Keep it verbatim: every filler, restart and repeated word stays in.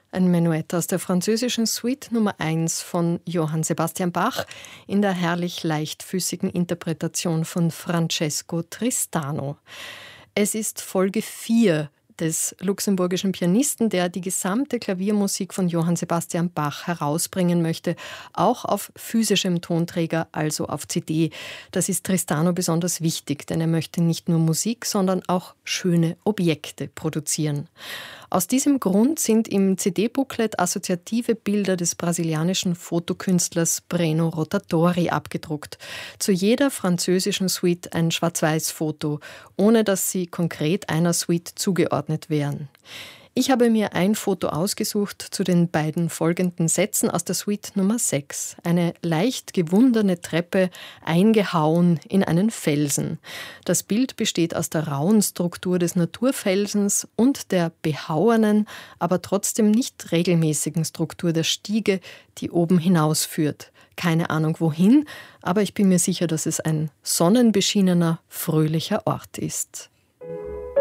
Ein Menuett aus der französischen Suite Nummer eins von Johann Sebastian Bach in der herrlich leichtfüßigen Interpretation von Francesco Tristano. Es ist Folge vier des luxemburgischen Pianisten, der die gesamte Klaviermusik von Johann Sebastian Bach herausbringen möchte, auch auf physischem Tonträger, also auf C D. Das ist Tristano besonders wichtig, denn er möchte nicht nur Musik, sondern auch schöne Objekte produzieren. Aus diesem Grund sind im C D-Booklet assoziative Bilder des brasilianischen Fotokünstlers Breno Rotatori abgedruckt. Zu jeder französischen Suite ein Schwarz-Weiß-Foto, ohne dass sie konkret einer Suite zugeordnet wären. Ich habe mir ein Foto ausgesucht zu den beiden folgenden Sätzen aus der Suite Nummer sechs. Eine leicht gewundene Treppe, eingehauen in einen Felsen. Das Bild besteht aus der rauen Struktur des Naturfelsens und der behauenen, aber trotzdem nicht regelmäßigen Struktur der Stiege, die oben hinausführt. Keine Ahnung wohin, aber ich bin mir sicher, dass es ein sonnenbeschienener, fröhlicher Ort ist.